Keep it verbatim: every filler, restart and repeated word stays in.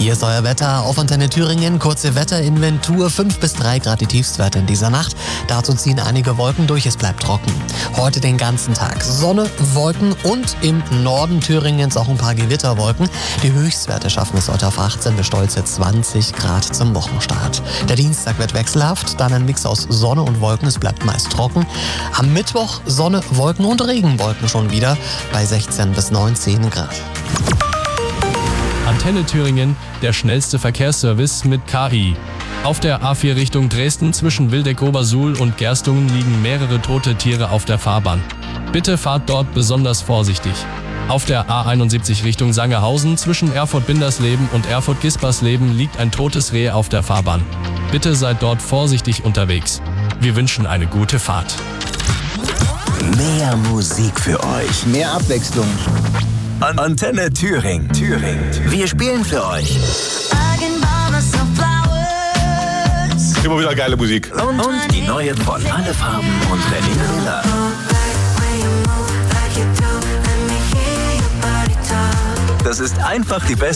Hier ist euer Wetter auf Antenne Thüringen. Kurze Wetterinventur, fünf bis drei Grad die Tiefstwerte in dieser Nacht. Dazu ziehen einige Wolken durch, es bleibt trocken. Heute den ganzen Tag Sonne, Wolken und im Norden Thüringens auch ein paar Gewitterwolken. Die Höchstwerte schaffen es heute auf achtzehn bis stolze zwanzig Grad zum Wochenstart. Der Dienstag wird wechselhaft, dann ein Mix aus Sonne und Wolken, es bleibt meist trocken. Am Mittwoch Sonne, Wolken und Regenwolken schon wieder bei sechzehn bis neunzehn Grad. Antenne Thüringen, der schnellste Verkehrsservice mit K I. Auf der A vier Richtung Dresden zwischen Wildeck-Obersuhl und Gerstungen liegen mehrere tote Tiere auf der Fahrbahn. Bitte fahrt dort besonders vorsichtig. Auf der A einundsiebzig Richtung Sangerhausen zwischen Erfurt-Bindersleben und Erfurt-Gispersleben liegt ein totes Reh auf der Fahrbahn. Bitte seid dort vorsichtig unterwegs. Wir wünschen eine gute Fahrt. Mehr Musik für euch. Mehr Abwechslung. An Antenne Thüringen. Thüringen. Wir spielen für euch. Immer wieder geile Musik. Und, und die neuen von Alle Farben und René Miller. Das ist einfach die beste